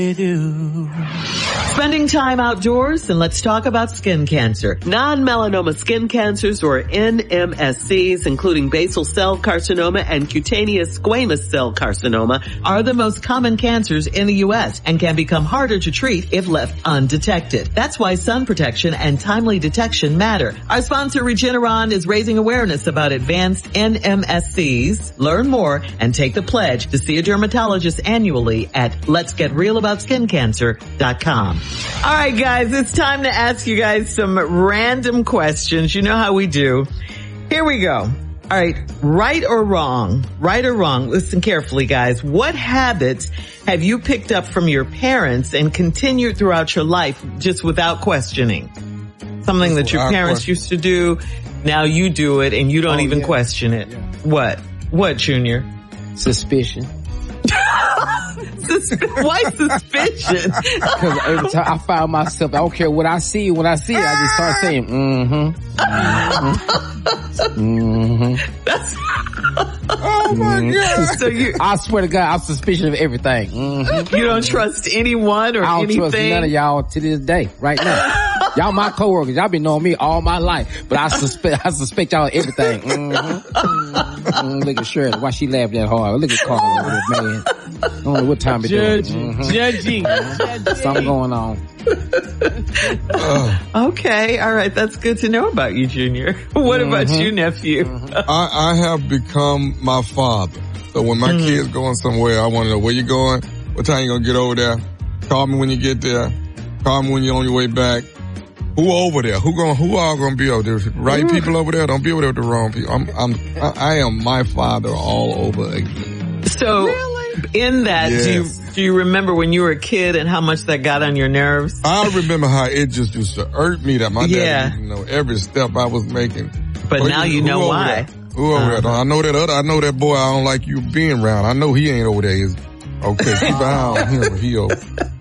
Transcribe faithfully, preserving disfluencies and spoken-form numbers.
Spending time outdoors, and let's talk about skin cancer. Non-melanoma skin cancers, or N M S Cs, including basal cell carcinoma and cutaneous squamous cell carcinoma, are the most common cancers in the U S and can become harder to treat if left undetected. That's why sun protection and timely detection matter. Our sponsor, Regeneron, is raising awareness about advanced N M S Cs. Learn more and take the pledge to see a dermatologist annually at lets get real about skin cancer dot com. All right, guys, it's time to ask you guys some random questions. You know how we do. Here we go. All right, right or wrong? Right or wrong? Listen carefully, guys. What habits have you picked up from your parents and continued throughout your life just without questioning? Something that your parents used to do, now you do it and you don't oh, even yeah. question it. Yeah. What? What, Junior? Suspicion. Why suspicion? Because every time I find myself, I don't care what I see. When I see it, I just start saying, mm-hmm. Mm-hmm. mm-hmm. That's... Oh my mm-hmm. God. So you... I swear to God, I'm suspicious of everything. Mm-hmm. You don't trust anyone or I don't anything? trust none of y'all to this day, right now. Y'all my coworkers. Y'all been knowing me all my life, but I suspect I suspect y'all of everything. Mm-hmm. Mm-hmm. Look at Shirley. Why she laughed that hard? Look at Carla, man. I don't know what time it is. Mm-hmm. Judging. Mm-hmm. Something going on. uh, okay, all right. That's good to know about you, Junior. What mm-hmm. about you, nephew? Mm-hmm. I, I have become my father. So when my mm-hmm. kids going somewhere, I want to know where you going, what time you gonna get over there. Call me when you get there. Call me when you're on your way back. Who over there? Who going? Who all gonna be over there? Right mm. people over there? Don't be over there with the wrong people. I'm, I'm, I, I am my father all over again. So, really? in that, yes. do you do you remember when you were a kid and how much that got on your nerves? I remember how it just used to hurt me that my yeah. dad didn't know every step I was making. But, but now you know why. There? Who over uh-huh. there? I know that other. I know that boy. I don't like you being around. I know he ain't over there. Is okay. Keep an eye on him. He over.